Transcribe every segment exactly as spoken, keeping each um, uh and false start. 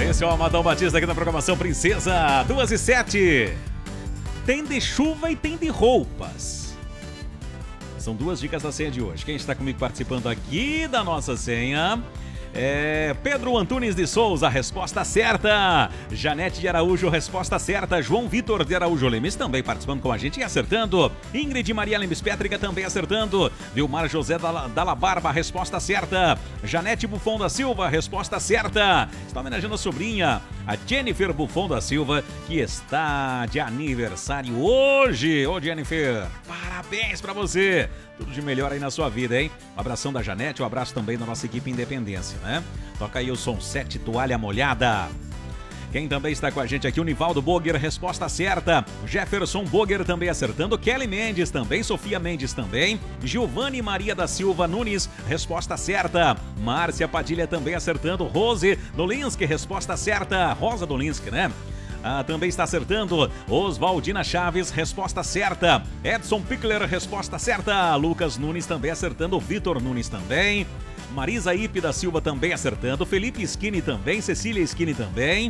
Esse é o Amadão Batista aqui na programação Princesa. Duas e sete. Tem de chuva e tem de roupas. São duas dicas da senha de hoje. Quem está comigo participando aqui da nossa senha é Pedro Antunes de Souza, resposta certa. Janete de Araújo, resposta certa. João Vitor de Araújo Lemes também participando com a gente e acertando. Ingrid Maria Lemes Pétrica também acertando. Vilmar José Dalla Barba, resposta certa. Janete Buffon da Silva, resposta certa. Está homenageando a sobrinha, a Jennifer Buffon da Silva, que está de aniversário hoje. Ô Jennifer, parabéns pra você. Tudo de melhor aí na sua vida, hein? Um abração da Janete, um abraço também da nossa equipe Independência, né? Toca aí o som sete, Toalha Molhada. Quem também está com a gente aqui, o Nivaldo Boger, resposta certa. Jefferson Boger também acertando. Kelly Mendes também, Sofia Mendes também. Giovanni Maria da Silva Nunes, resposta certa. Márcia Padilha também acertando. Rose Dolinski, resposta certa. Rosa Dolinski, né? Ah, também está acertando. Oswaldina Chaves, resposta certa. Edson Pickler, resposta certa. Lucas Nunes também acertando. Vitor Nunes também. Marisa Ipe da Silva também acertando. Felipe Skinny também. Cecília Skinny também.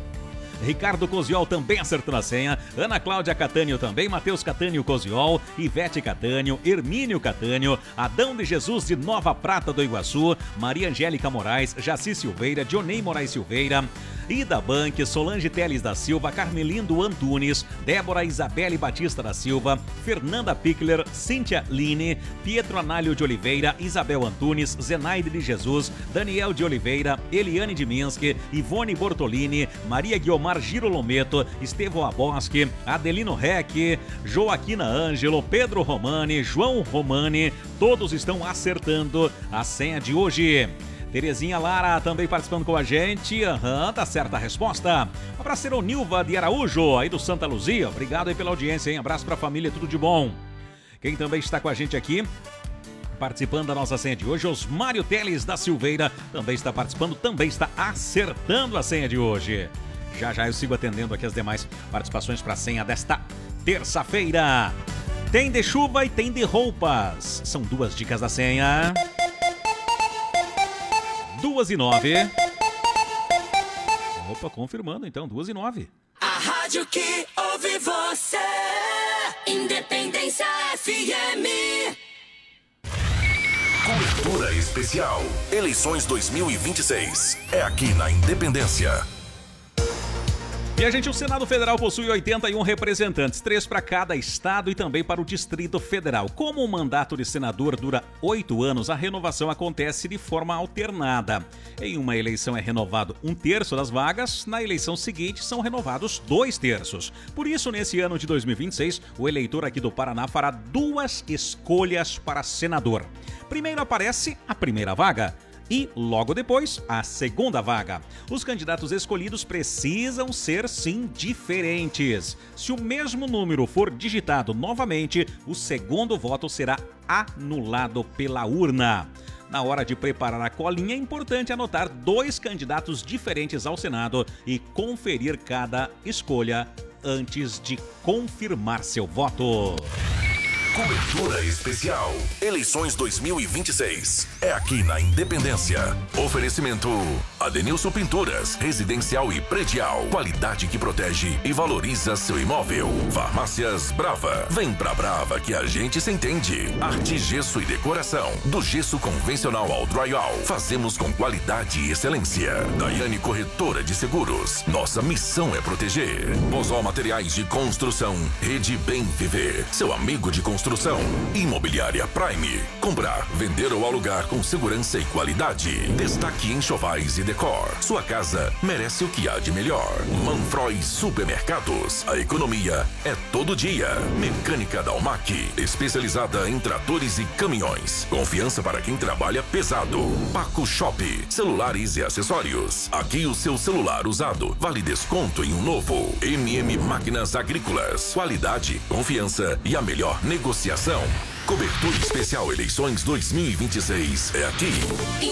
Ricardo Coziol também acertando a senha. Ana Cláudia Catânio também. Matheus Catânio Coziol. Ivete Catânio. Hermínio Catânio. Adão de Jesus de Nova Prata do Iguaçu. Maria Angélica Moraes. Jaci Silveira. Dionei Moraes Silveira. Ida Banque, Solange Teles da Silva, Carmelindo Antunes, Débora Isabelle Batista da Silva, Fernanda Pickler, Cíntia Line, Pietro Análio de Oliveira, Isabel Antunes, Zenaide de Jesus, Daniel de Oliveira, Eliane de Minski, Ivone Bortolini, Maria Guiomar Girolometo, Estevão Abosque, Adelino Reck, Joaquina Ângelo, Pedro Romani, João Romani, todos estão acertando a senha de hoje. Terezinha Lara também participando com a gente. Aham, uhum, tá certa a resposta. Um abraço ao Nilva de Araújo, aí do Santa Luzia. Obrigado aí pela audiência, hein? Abraço pra família, tudo de bom. Quem também está com a gente aqui, participando da nossa senha de hoje, Osmário Teles da Silveira, também está participando, também está acertando a senha de hoje. Já já eu sigo atendendo aqui as demais participações para a senha desta terça-feira. Tem de chuva e tem de roupas. São duas dicas da senha. Duas e nove. Opa, confirmando então, duas e nove. A rádio que ouve você, Independência F M. Cobertura especial. Eleições dois mil e vinte e seis. É aqui na Independência. E a gente, o Senado Federal possui oitenta e um representantes, três para cada estado e também para o Distrito Federal. Como o mandato de senador dura oito anos, a renovação acontece de forma alternada. Em uma eleição é renovado um terço das vagas, na eleição seguinte são renovados dois terços. Por isso, nesse ano de dois mil e vinte e seis, o eleitor aqui do Paraná fará duas escolhas para senador. Primeiro aparece a primeira vaga. E, logo depois, a segunda vaga. Os candidatos escolhidos precisam ser, sim, diferentes. Se o mesmo número for digitado novamente, o segundo voto será anulado pela urna. Na hora de preparar a colinha, é importante anotar dois candidatos diferentes ao Senado e conferir cada escolha antes de confirmar seu voto. Cobertura especial. Eleições dois mil e vinte e seis. É aqui na Independência. Oferecimento Adenilson Pinturas, residencial e predial. Qualidade que protege e valoriza seu imóvel. Farmácias Brava. Vem pra Brava que a gente se entende. Arte, gesso e decoração. Do gesso convencional ao drywall. Fazemos com qualidade e excelência. Daiane Corretora de Seguros. Nossa missão é proteger. Bozó Materiais de Construção. Rede Bem Viver. Seu amigo de construção. Imobiliária Prime. Comprar, vender ou alugar com segurança e qualidade. Destaque em enxovais e decor. Sua casa merece o que há de melhor. Manfroy Supermercados. A economia é todo dia. Mecânica Dalmac. Especializada em tratores e caminhões. Confiança para quem trabalha pesado. Paco Shop. Celulares e acessórios. Aqui o seu celular usado vale desconto em um novo. M M Máquinas Agrícolas. Qualidade, confiança e a melhor negociação. Cobertura especial Eleições dois mil e vinte e seis é aqui.